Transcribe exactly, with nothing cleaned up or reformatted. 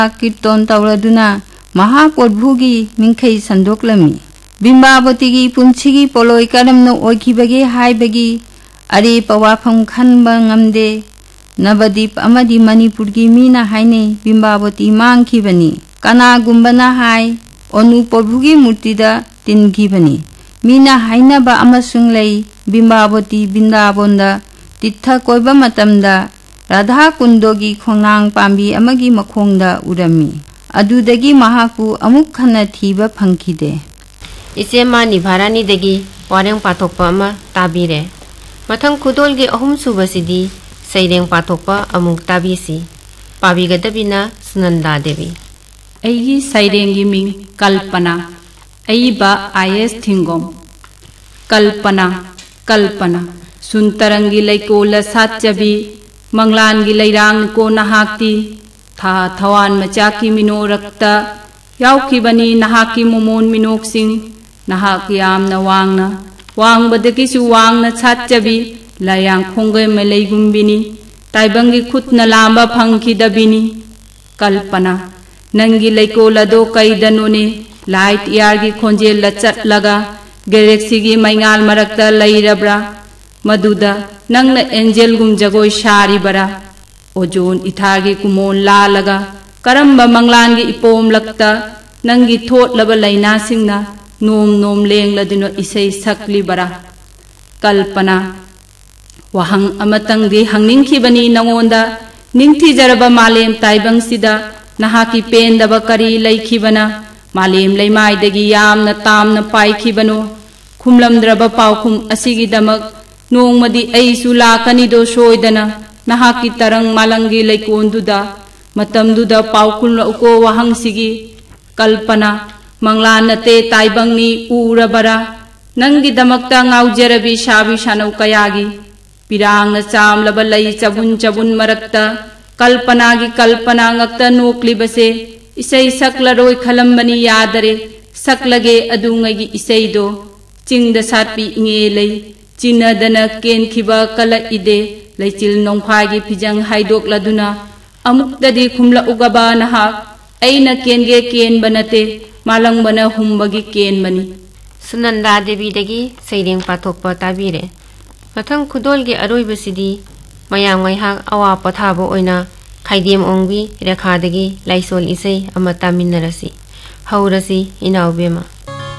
कीर्तन तौरदुना महापोटभुगी मिंखै संदोक्लमी बिंबावतीगी पुंसीगी पोलोय करमनो ओइखिबगे हाइबगी अरे पवाफम खनबा ngamde नवदीप अमदी मणिपुरगी मीना हाइने बिंबावती मांगखिबनी कनागुंबना हाय अनुपोटभुगी मूर्तिदा तिनखिबनी मीना हाइनबा अमसुंग लई बिंबावती बिंदाबोंदा तीर्थ कोइबा मतमदा राधा कुंडोगी खोंगांग पांबी अमगी मखोंगदा उरमी अदुदगी महाकु अमुक खना थीबा फंखिदे इसे मा निभारानी दगी वारेंग पाथोकपा अमा ताबीरे मथंग खुदोलगे अहुम सुबसिदी सैरेंग पाथोकपा अमुक ताबीसी पाबीगदबिना सुनंदा देवी ऐगी सैरेंगी मिंग कल्पना ऐबा आईएस थिंगोम कल्पना कल्पना सुनतरंगी लैकोल सातचबी मंगलानगी लैरांग को नहाक्ती था थवान मचाकी मिनोरक्ता याउखिबनी नहाकी मोमोन मिनोक्सिंग नहाक यामना वांगना वांगबदकीसु वांगना सातचबी लायांग खोंगे मलैगुंबिनी ताइबंगी खुतना लांबा फंखिदबिनी कल्पना नंगी लैकोल अदो कैदनोने लाइट यारगी खोंजेल लचटलगा गैलेक्सीगी मैंगाल मरक्ता लैरब्रा मदुदा नंगन एंजेल गुम जगोय शारीबरा ओजोन इथागी कुमोन लालगा करम्बा मंगलानगी इपोम लगता नंगी थोटलबा लैना सिंगना नोम नोम लेंगलदिनो इसै सक्लिबरा कल्पना वहंग अमतंगदी हंगनिंखिबनी नंगोंदा निंगथिजरबा मालेम ताइबंगसिदा नहाकी पेंदबा करी लैखिबना मालेम लैमाइदगी यामना तामना पाइखिबनो खुमलमद्रबा पाउखुम असिगिदमक नोंमदी ऐसु लाकनिदो सोयदना नहाकी तरंग मालंगी लैकोंदुदा मतमदुदा पाउकुल उको वहंगसिगी कल्पना मंगलानते ताइबंगनी उरबरा नंगी दमकता ngaujarabi shabi shanau kayagi pirang chamlaba lai chabun chabun marakta कल्पना की कल्पना ngakta noklibase isai saklaroi khalambani yadare saklage adungai isai do chingda satpi inge lei chinadana ken khiba kala ide leichil nongphai gi phijang haidok laduna amuktadi khumla ugaba naha aina kenge ken banate malang bana humbagi ken bani Sunanda Devi दगी सैरेंग पाथोकपा ताबीरे मथंग खुदोलगे अरोइबसिदी मयाम ngaiha awa pathabo oina खाइदेम ओंगी रेखादगी Lysol इसै अमा तामिन्नरसी हौरसी इनाउबेमा।